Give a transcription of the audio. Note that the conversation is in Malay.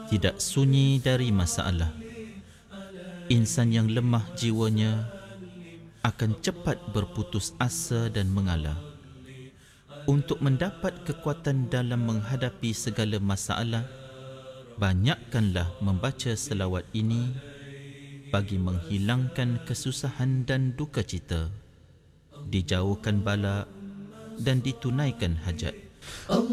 tidak sunyi dari masalah. Insan yang lemah jiwanya akan cepat berputus asa dan mengalah. Untuk mendapat kekuatan dalam menghadapi segala masalah, banyakkanlah membaca selawat ini bagi menghilangkan kesusahan dan duka cita, dijauhkan bala dan ditunaikan hajat.